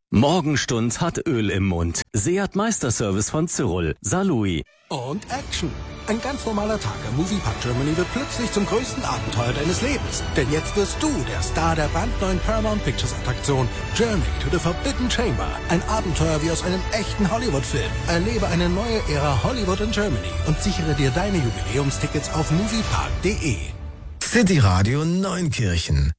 Morgenstund hat Öl im Mund. Seat Meisterservice von Cyril. Salui. Und Action. Ein ganz normaler Tag im Moviepark Germany wird plötzlich zum größten Abenteuer deines Lebens. Denn jetzt wirst du der Star der brandneuen Paramount Pictures Attraktion Journey to the Forbidden Chamber. Ein Abenteuer wie aus einem echten Hollywood-Film. Erlebe eine neue Ära Hollywood in Germany und sichere dir deine Jubiläumstickets auf moviepark.de. City Radio Neunkirchen